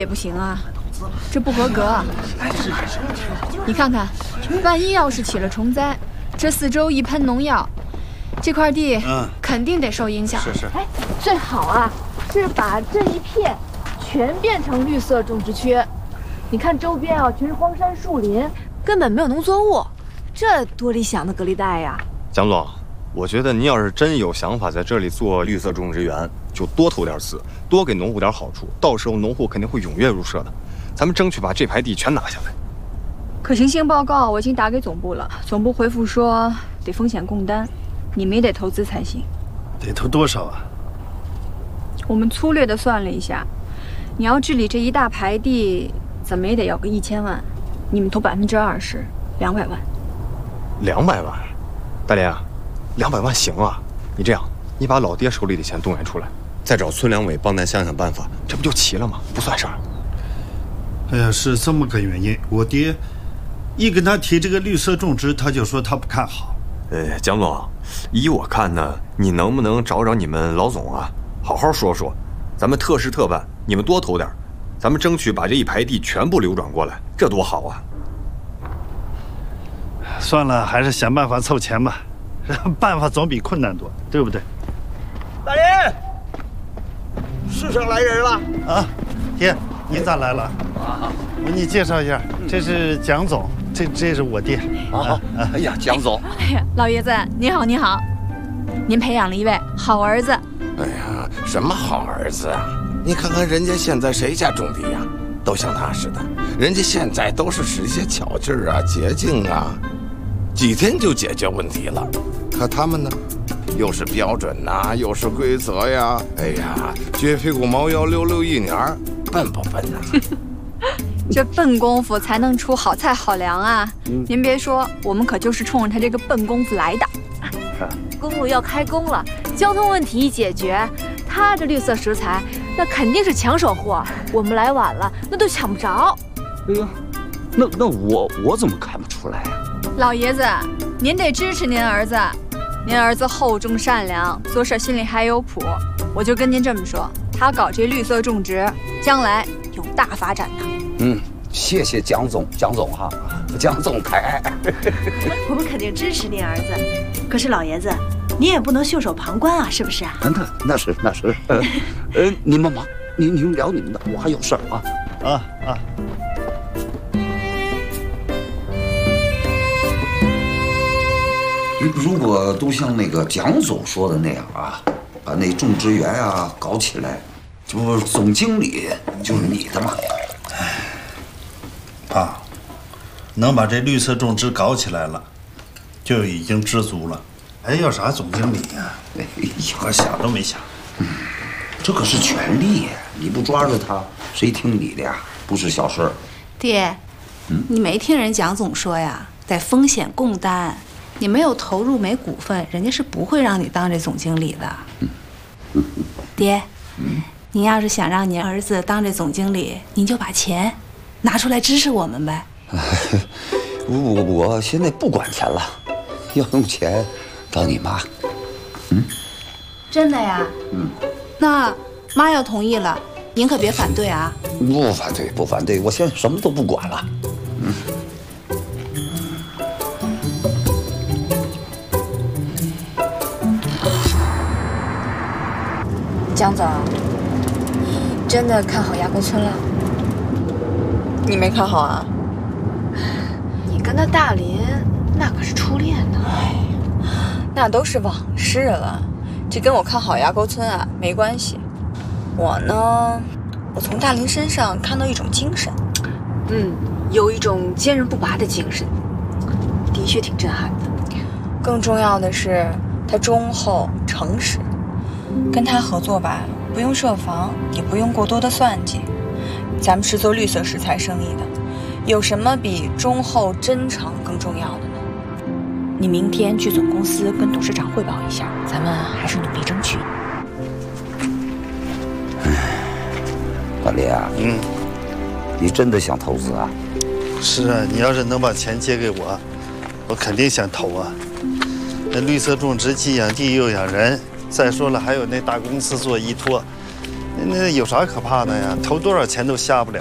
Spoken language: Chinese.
也不行啊，这不合格啊！你看看，万一要是起了虫灾，这四周一喷农药，这块地肯定得受影响。 是。 哎，最好啊是把这一片全变成绿色种植区。你看周边啊，全是荒山树林，根本没有农作物，这多理想的隔离带呀！ 蒋总，我觉得您要是真有想法在这里做绿色种植园，就多投点资，多给农户点好处，到时候农户肯定会踊跃入社的。咱们争取把这排地全拿下来。 可行性报告我已经打给总部了，总部回复说得风险共担，你们也得投资才行。 得投多少啊？ 我们粗略的算了一下，你要治理这一大排地，怎么也得要个1000万，你们投20%，200万。 200万，大林啊，200万行啊！你这样，你把老爹手里的钱动员出来，再找村两委帮咱想想办法，这不就齐了吗？不算事儿。 哎呀，是这么个原因。我爹一跟他提这个绿色种植，他就说他不看好。 蒋总，依我看呢，你能不能找你们老总啊，好好说说，咱们特事特办，你们多投点，咱们争取把这一排地全部流转过来，这多好啊！ 算了，还是想办法凑钱吧，办法总比困难多，对不对？ 大林，市上来人了啊！爹，您咋来了？我给你介绍一下，这是蒋总，这是我爹。 哎呀，蒋总， 哎呀，老爷子您好，您好，您培养了一位好儿子。 哎呀，什么好儿子啊！你看看人家现在谁家种地呀，都像他似的，人家现在都是使一些巧劲儿啊、捷径啊，几天就解决问题了。可他们呢，又是标准呐，又是规则呀，哎呀，撅屁股猫腰溜溜一年儿，笨不笨呐？ 这笨功夫才能出好菜好粮啊！您别说，我们可就是冲着他这个笨功夫来的。 公路要开工了，交通问题一解决，他这绿色食材那肯定是抢手货。我们来晚了，那都抢不着。 哎呀，那我怎么看不出来啊？ 老爷子，您得支持您儿子，您儿子厚重善良，做事心里还有谱。我就跟您这么说，他搞这绿色种植，将来有大发展的。 谢谢蒋总哈，蒋总抬爱。 我们肯定支持您儿子，可是老爷子，您也不能袖手旁观啊，是不是啊？ 那是，你们忙，你们聊你们的，我还有事儿啊。如果都像那个蒋总说的那样啊，把那种植园啊搞起来，这不总经理就是你的嘛。 啊，能把这绿色种植搞起来了，就已经知足了。还要啥总经理呀？我想都没想。 这可是权力，你不抓住他，谁听你的呀？不是小事儿。 爹，你没听人蒋总说呀，得风险共担。你没有投入没股份，人家是不会让你当这总经理的。爹，您要是想让您儿子当这总经理，您就把钱拿出来支持我们呗。 我现在不管钱了，要用钱当你妈。 真的呀？那妈要同意了，您可别反对啊。 不反对，我现在什么都不管了。 江总，你真的看好崖沟村了？ 你没看好啊？ 你跟他大林那可是初恋呢。 那都是往事了，这跟我看好崖沟村啊没关系。我呢，我从大林身上看到一种精神， 有一种坚韧不拔的精神，的确挺震撼的。 更重要的是他忠厚诚实。跟他合作吧，不用设防，也不用过多的算计。咱们是做绿色食材生意的，有什么比忠厚真诚更重要的呢？你明天去总公司跟董事长汇报一下，咱们还是努力争取。 大林啊，你真的想投资啊？ 是啊，你要是能把钱借给我，我肯定想投啊。那绿色种植既养地又养人。再说了，还有那大公司做依托， 那有啥可怕的呀？投多少钱都瞎不了。